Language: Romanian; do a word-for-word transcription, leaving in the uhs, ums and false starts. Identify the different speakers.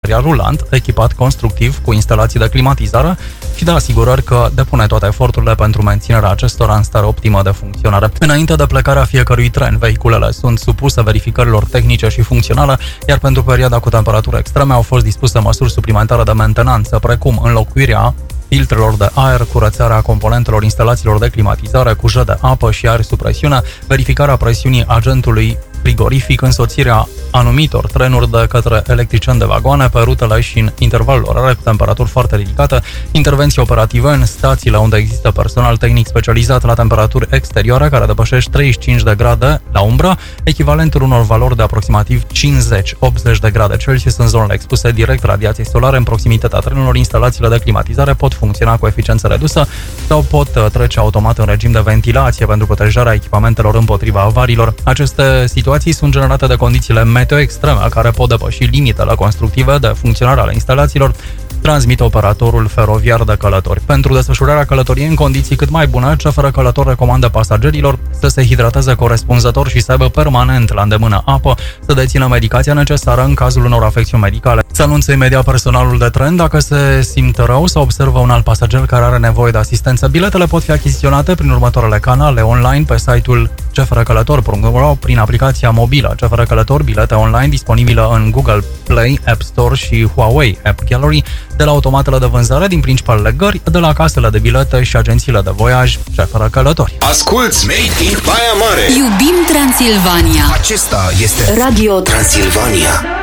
Speaker 1: material rulant, echipat constructiv cu instalații de climatizare și de asigurări că depune toate eforturile pentru menținerea acestora în stare optimă de funcționare. Înainte de plecarea fiecărui tren, vehiculele sunt supuse verificărilor tehnice și funcționale, iar pentru perioada cu temperaturi extreme au fost dispuse măsuri suplimentare de mentenanță, precum înlocuirea filtrelor de aer, curățarea componentelor instalațiilor de climatizare cu jet de apă și aer sub presiune, verificarea presiunii agentului frigorific, însoțirea anumitor trenuri de către electricieni de vagoane pe rutele și în intervalul orare cu temperaturi foarte ridicate, intervenții operative în stațiile unde există personal tehnic specializat la temperaturi exterioare care depășește treizeci și cinci de grade la umbră, echivalentul unor valori de aproximativ cincizeci optzeci de grade Celsius în zonele expuse direct radiației solare în proximitatea trenurilor. Instalațiile de climatizare pot funcționa cu eficiență redusă sau pot trece automat în regim de ventilație pentru protejarea echipamentelor împotriva avariilor. Aceste situații sunt generate de condițiile meteo extreme care pot depăși limitele constructive de funcționare ale instalațiilor, transmite operatorul feroviar de călători. Pentru desfășurarea călătoriei în condiții cât mai bune, C F R Călător recomandă pasagerilor să se hidrateze corespunzător și să aibă permanent la îndemână apă, să dețină medicația necesară în cazul unor afecțiuni medicale, să anunțe imediat personalul de tren dacă se simte rău sau observă un alt pasager care are nevoie de asistență. Biletele pot fi achiziționate prin următoarele canale online pe site-ul c f r călător punct r o, prin aplicația mobilă C F R Călător, bilete online disponibile în Google Play, App Store și Huawei App Gallery, de la automatele de vânzare din principalele gări, de la casele de bilete și agențiile de voiaj C F R Călători.
Speaker 2: Asculți Made in Baia Mare!
Speaker 3: Iubim Transilvania!
Speaker 2: Acesta este Radio Transilvania.